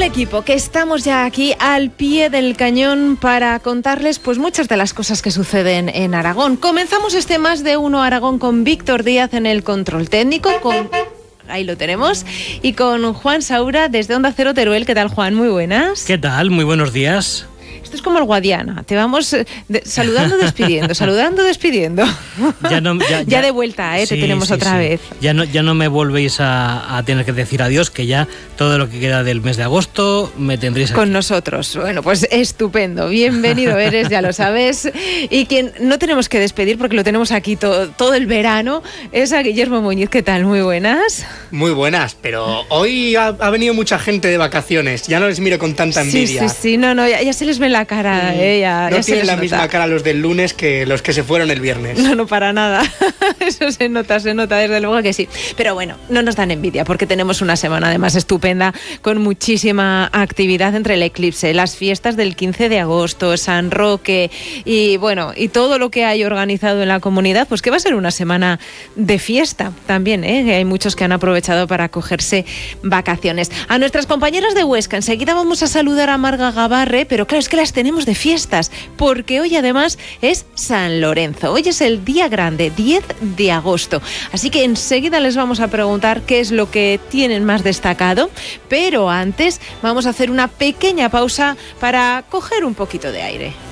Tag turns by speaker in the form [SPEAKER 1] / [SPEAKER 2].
[SPEAKER 1] el equipo, que estamos ya aquí al pie del cañón para contarles pues muchas de las cosas que suceden en Aragón. Comenzamos este Más de Uno Aragón con Víctor Díaz en el control técnico, ahí lo tenemos, y con Juan Saura desde Onda Cero Teruel. ¿Qué tal, Juan? Muy buenas.
[SPEAKER 2] ¿Qué tal? Muy buenos días.
[SPEAKER 1] Esto es como el Guadiana, te vamos saludando, despidiendo, saludando, despidiendo. Ya de vuelta, te tenemos otra vez.
[SPEAKER 2] Ya no me volvéis a tener que decir adiós, que ya todo lo que queda del mes de agosto me tendréis aquí
[SPEAKER 1] con nosotros. Bueno, pues estupendo, bienvenido eres, ya lo sabes. Y quien no tenemos que despedir, porque lo tenemos aquí todo el verano, es a Guillermo Muñiz. ¿Qué tal? Muy buenas.
[SPEAKER 3] Muy buenas, pero hoy ha venido mucha gente de vacaciones, ya no les miro con tanta envidia.
[SPEAKER 1] Sí, no, ya se les ve la cara, ya
[SPEAKER 3] tienen la misma cara los del lunes que los que se fueron el viernes.
[SPEAKER 1] No, para nada. Eso se nota, desde luego que sí. Pero bueno, no nos dan envidia porque tenemos una semana además estupenda con muchísima actividad entre el eclipse, las fiestas del 15 de agosto, San Roque y bueno, y todo lo que hay organizado en la comunidad, pues que va a ser una semana de fiesta también, Hay muchos que han aprovechado para cogerse vacaciones. A nuestras compañeras de Huesca, enseguida vamos a saludar a Marga Gabarre, pero claro, es que las tenemos de fiestas, porque hoy además es San Lorenzo. Hoy es el día grande, 10 de agosto. Así que enseguida les vamos a preguntar qué es lo que tienen más destacado, pero antes vamos a hacer una pequeña pausa para coger un poquito de aire.